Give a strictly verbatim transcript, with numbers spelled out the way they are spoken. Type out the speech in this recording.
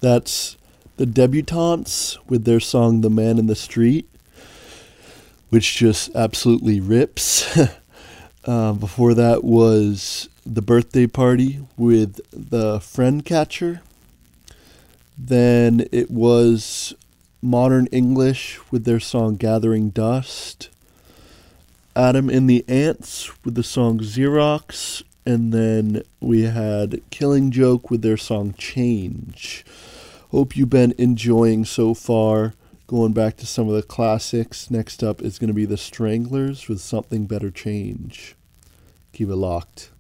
That's the Debutantes with their song The Man in the Street, which just absolutely rips. uh, before that was The Birthday Party with The Friend Catcher. Then it was Modern English with their song Gathering Dust. Adam and the Ants with the song Xerox. And then we had Killing Joke with their song Change. Hope you've been enjoying so far. Going back to some of the classics. Next up is going to be the Stranglers with Something Better Change. Keep it locked.